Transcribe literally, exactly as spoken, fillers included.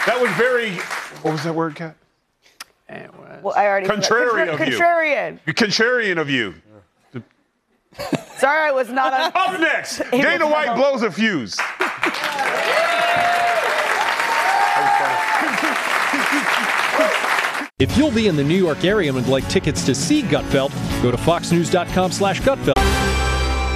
That was very, what was that word, Kat? Well, I already Contrarian Contra- of you. Contrarian. Contrarian of you. Sorry, I was not on. Up next, Dana White blows a fuse. If you'll be in the New York area and would like tickets to see Gutfeld, go to fox news dot com slash Gutfeld.